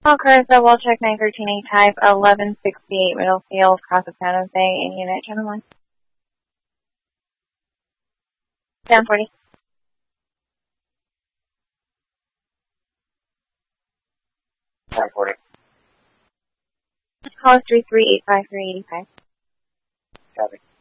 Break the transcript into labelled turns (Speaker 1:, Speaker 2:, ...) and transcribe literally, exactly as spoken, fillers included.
Speaker 1: All cars double check nine thirteen A type eleven sixty-eight Middlefield, cross of San Jose, in unit channel one. Down forty.
Speaker 2: Down forty.
Speaker 1: Call three three eight five three eight five.
Speaker 2: Copy.